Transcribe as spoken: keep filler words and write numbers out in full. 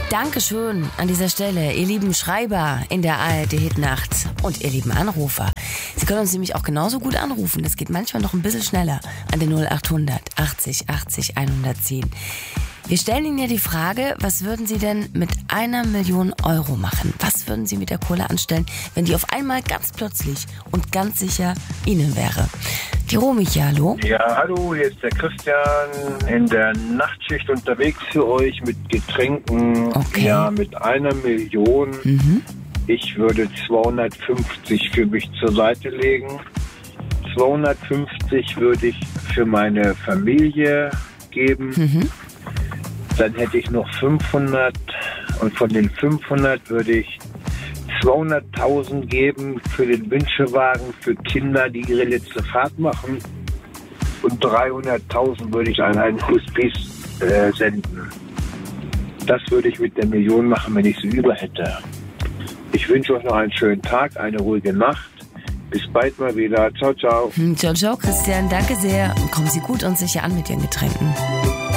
Dankeschön an dieser Stelle, ihr lieben Schreiber in der A R D-Hitnacht und ihr lieben Anrufer. Sie können uns nämlich auch genauso gut anrufen. Das geht manchmal noch ein bisschen schneller an den null acht hundert achtzig achtzig hundertzehn. Wir stellen Ihnen ja die Frage, was würden Sie denn mit einer Million Euro machen? Was würden Sie mit der Kohle anstellen, wenn die auf einmal ganz plötzlich und ganz sicher Ihnen wäre? Die Romy, ja, hallo? Ja, hallo, hier ist der Christian in der Nachtschicht unterwegs für euch mit Getränken. Okay. Ja, mit einer Million. Mhm. Ich würde zweihundertfünfzig für mich zur Seite legen. zweihundertfünfzig würde ich für meine Familie geben. Mhm. Dann hätte ich noch fünfhundert und von den fünfhundert würde ich zweihunderttausend geben für den Wünschewagen für Kinder, die ihre letzte Fahrt machen. Und dreihunderttausend würde ich an einen Hospiz äh, senden. Das würde ich mit der Million machen, wenn ich sie über hätte. Ich wünsche euch noch einen schönen Tag, eine ruhige Nacht. Bis bald mal wieder. Ciao, ciao. Ciao, ciao, Christian. Danke sehr. Kommen Sie gut und sicher an mit Ihren Getränken.